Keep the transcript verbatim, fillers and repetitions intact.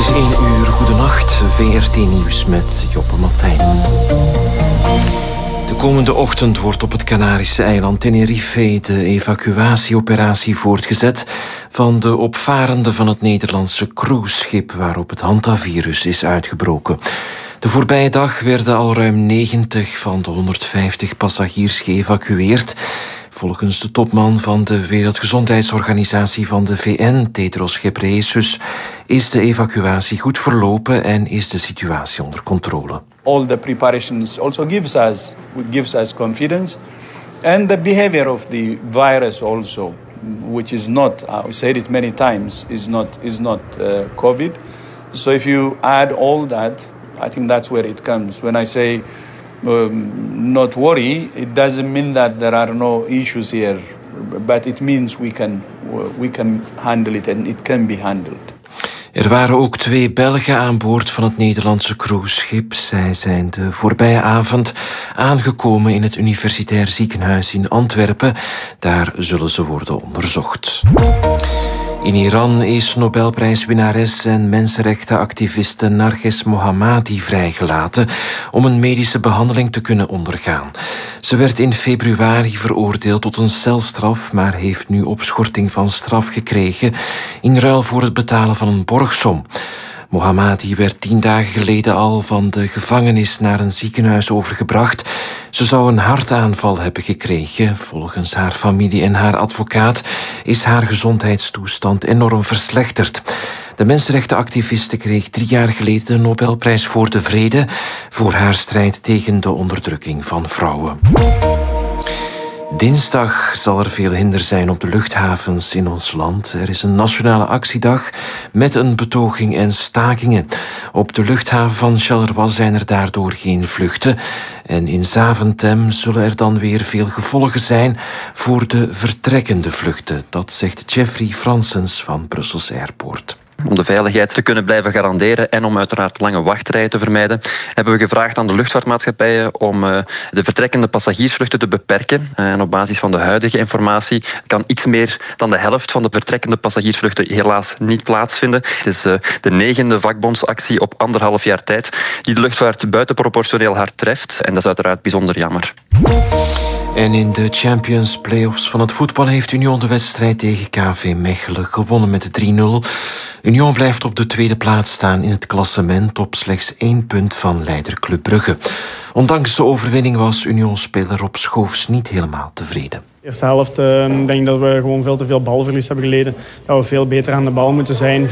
is één uur. Goedenacht. V R T Nieuws met Joppe Martijn. De komende ochtend wordt op het Canarische eiland Tenerife de evacuatieoperatie voortgezet van de opvarenden van het Nederlandse cruiseschip waarop het hantavirus is uitgebroken. De voorbije dag werden al ruim negentig van de honderdvijftig passagiers geëvacueerd. Volgens de topman van de Wereldgezondheidsorganisatie van de V N, Tedros Ghebreyesus, is de evacuatie goed verlopen en is de situatie onder controle. All the preparations also gives us gives us confidence, and the behavior of the virus also, which is not, I said it many times, is not is not uh, COVID. So if you add all that, I think that's where it comes. When I say um, not worry, it doesn't mean that there are no issues here, but it means we can we can handle it and it can be handled. Er waren ook twee Belgen aan boord van het Nederlandse cruiseschip. Zij zijn de voorbije avond aangekomen in het Universitair Ziekenhuis in Antwerpen. Daar zullen ze worden onderzocht. In Iran is Nobelprijswinnares en mensenrechtenactiviste Narges Mohammadi vrijgelaten om een medische behandeling te kunnen ondergaan. Ze werd in februari veroordeeld tot een celstraf, maar heeft nu opschorting van straf gekregen in ruil voor het betalen van een borgsom. Mohammadi werd tien dagen geleden al van de gevangenis naar een ziekenhuis overgebracht. Ze zou een hartaanval hebben gekregen. Volgens haar familie en haar advocaat is haar gezondheidstoestand enorm verslechterd. De mensenrechtenactiviste kreeg drie jaar geleden de Nobelprijs voor de Vrede voor haar strijd tegen de onderdrukking van vrouwen. Dinsdag zal er veel hinder zijn op de luchthavens in ons land. Er is een nationale actiedag met een betoging en stakingen. Op de luchthaven van Charleroi zijn er daardoor geen vluchten. En in Zaventem zullen er dan weer veel gevolgen zijn voor de vertrekkende vluchten. Dat zegt Jeffrey Fransens van Brussels Airport. Om de veiligheid te kunnen blijven garanderen en om uiteraard lange wachtrijen te vermijden, hebben we gevraagd aan de luchtvaartmaatschappijen om uh, de vertrekkende passagiersvluchten te beperken. Uh, en op basis van de huidige informatie kan iets meer dan de helft van de vertrekkende passagiersvluchten helaas niet plaatsvinden. Het is uh, de negende vakbondsactie op anderhalf jaar tijd die de luchtvaart buitenproportioneel hard treft. En dat is uiteraard bijzonder jammer. En in de Champions Playoffs van het voetbal heeft Union de wedstrijd tegen K V Mechelen gewonnen met drie nul. Union blijft op de tweede plaats staan in het klassement op slechts één punt van leider Club Brugge. Ondanks de overwinning was Union-speler Rob Schoofs niet helemaal tevreden. De eerste helft uh, denk ik dat we gewoon veel te veel balverlies hebben geleden. Dat we veel beter aan de bal moeten zijn.